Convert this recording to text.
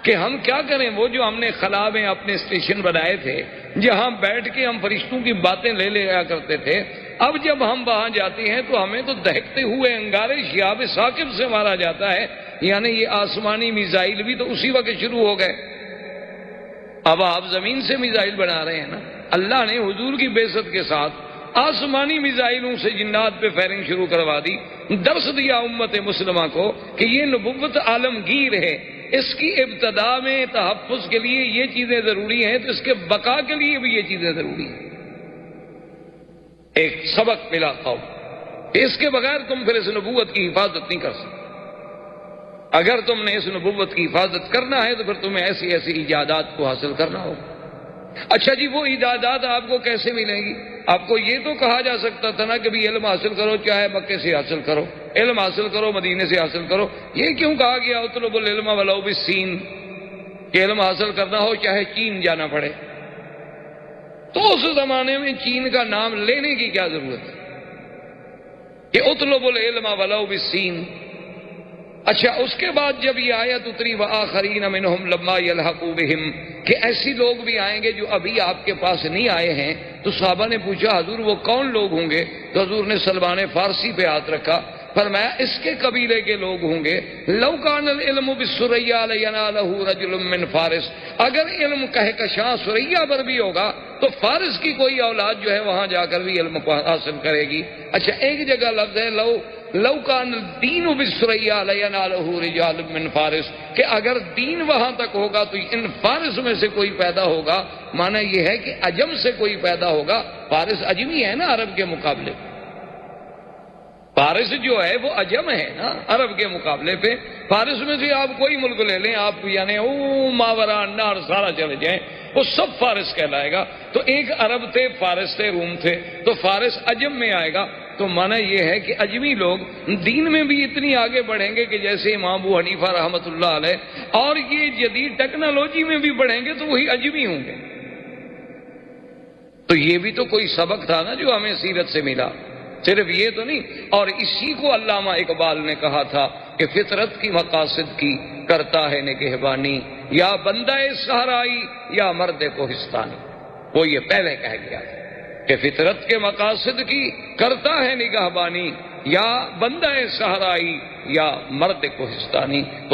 کہ ہم کیا کریں، وہ جو ہم نے خلا میں اپنے اسٹیشن بنائے تھے جہاں بیٹھ کے ہم فرشتوں کی باتیں لے لیا کرتے تھے، اب جب ہم وہاں جاتے ہیں تو ہمیں تو دہکتے ہوئے انگارے شہاب ثاقب سے مارا جاتا ہے، یعنی یہ آسمانی میزائل بھی تو اسی وقت شروع ہو گئے۔ اب آپ زمین سے میزائل بنا رہے ہیں نا، اللہ نے حضور کی بعثت کے ساتھ آسمانی میزائلوں سے جنات پہ فائرنگ شروع کروا دی، درس دیا امت مسلمہ کو کہ یہ نبوت عالمگیر ہے، اس کی ابتدا میں تحفظ کے لیے یہ چیزیں ضروری ہیں تو اس کے بقا کے لیے بھی یہ چیزیں ضروری ہیں۔ ایک سبق ملا قوم کہ اس کے بغیر تم پھر اس نبوت کی حفاظت نہیں کر سکتے۔ اگر تم نے اس نبوت کی حفاظت کرنا ہے تو پھر تمہیں ایسی ایسی ایجادات کو حاصل کرنا ہوگا۔ اچھا جی، وہ ایجادات آپ کو کیسے ملیں گی؟ آپ کو یہ تو کہا جا سکتا تھا نا کہ بھی علم حاصل کرو، چاہے مکے سے حاصل کرو، علم حاصل کرو مدینے سے حاصل کرو۔ یہ کیوں کہا گیا اطلب العلم ولو بالسین، کہ علم حاصل کرنا ہو چاہے چین جانا پڑے؟ تو اس زمانے میں چین کا نام لینے کی کیا ضرورت ہے کہ اطلب العلم ولو بالسین؟ اچھا، اس کے بعد جب یہ آیت اتری وآخرین منہم لما یلحقوا بہم، کہ ایسی لوگ بھی آئیں گے جو ابھی آپ کے پاس نہیں آئے ہیں، تو صحابہ نے پوچھا حضور وہ کون لوگ ہوں گے؟ تو حضور نے سلمان فارسی پہ ہاتھ رکھا، فرمایا اس کے قبیلے کے لوگ ہوں گے۔ لو کان العلم بالثریا لینالہ رجل من فارس، اگر علم کہکشاں ثریا پر بھی ہوگا تو فارس کی کوئی اولاد جو ہے وہاں جا کر بھی علم حاصل کرے گی۔ اچھا، ایک جگہ لفظ ہے لو کان الدین بالثریا لینالہ رجال من فارس، کہ اگر دین وہاں تک ہوگا تو ان فارس میں سے کوئی پیدا ہوگا، معنی یہ ہے کہ عجم سے کوئی پیدا ہوگا۔ فارس عجمی ہے نا عرب کے مقابلے، فارس جو ہے وہ عجم ہے نا عرب کے مقابلے پہ۔ فارس میں سے آپ کوئی ملک لے لیں، آپ یعنی ماورا النہر سارا چلے جائیں، وہ سب فارس کہلائے گا۔ تو ایک عرب تھے، فارس تھے، روم تھے، تو فارس عجم میں آئے گا۔ تو معنی یہ ہے کہ اجمی لوگ دین میں بھی اتنی آگے بڑھیں گے کہ جیسے امام ابو حنیفہ رحمۃ اللہ علیہ، اور یہ جدید ٹیکنالوجی میں بھی بڑھیں گے تو وہی اجمی ہوں گے۔ تو یہ بھی تو کوئی سبق تھا نا جو ہمیں سیرت سے ملا، صرف یہ تو نہیں۔ اور اسی کو علامہ اقبال نے کہا تھا کہ فطرت کی مقاصد کی کرتا ہے نگہبانی، یا بندہ صحرائی یا مرد کوہستانی۔ وہ یہ پہلے کہہ گیا تھا کہ فطرت کے مقاصد کی کرتا ہے نگہبانی، یا بندہ صحرائی یا مرد کوہستانی۔